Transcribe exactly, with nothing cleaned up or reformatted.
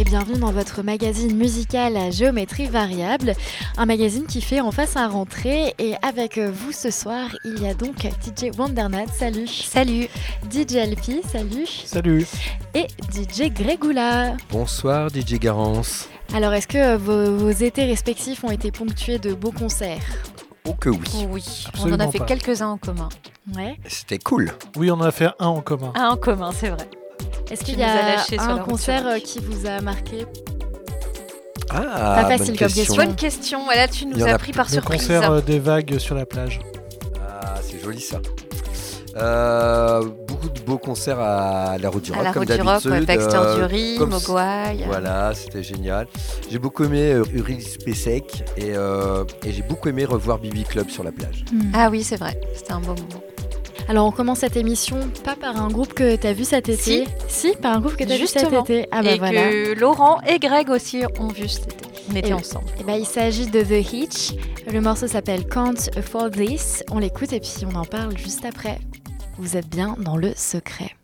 Et bienvenue dans votre magazine musical à géométrie variable, un magazine qui fait enfin sa rentrée. Et avec vous ce soir, il y a donc D J Wondernat, salut. Salut. D J Alfie, salut. Salut. Et D J Grégoula. Bonsoir D J Garance. Alors, est-ce que vos, vos étés respectifs ont été ponctués de beaux concerts ? Oh que oui. Oh oui, Absolument on en a fait pas. quelques-uns en commun. Ouais. C'était cool. Oui, on en a fait un en commun. Un en commun, c'est vrai. Est-ce Tu qu'il y nous as a lâchés sur un la route concert sur Rock. qui vous a marqué ? Ah, Pas bonne facile comme question. Bonne question. Là, tu Il nous y en as a pris par Le surprise. concert euh, des vagues sur la plage. Ah, c'est joli ça. Euh, beaucoup de beaux concerts à la Route du À Rock, la comme route du rock, d'habitude. ouais, Baxter euh, Dury, comme- Mogwai. Voilà, c'était génial. J'ai beaucoup aimé euh, Uri Spacek et, euh, et j'ai beaucoup aimé revoir B B Club sur la plage. Ah oui, c'est vrai. C'était un beau moment. Alors, on commence cette émission pas par un groupe que tu as vu cet été. Si, par un groupe que tu as vu cet Justement. été. Ah bah et voilà. que Laurent et Greg aussi ont vu cet été. On était Et- ensemble. Eh ben, il s'agit de The Hitch. Le morceau s'appelle Can't Afford This. On l'écoute et puis on en parle juste après. Vous êtes bien dans le secret.